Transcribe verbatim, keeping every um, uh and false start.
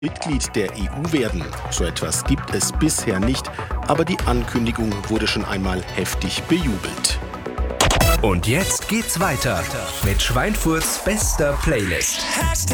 Mitglied der E U werden. So etwas gibt es bisher nicht, aber die Ankündigung wurde schon einmal heftig bejubelt. Und jetzt geht's weiter mit Schweinfurts bester Playlist.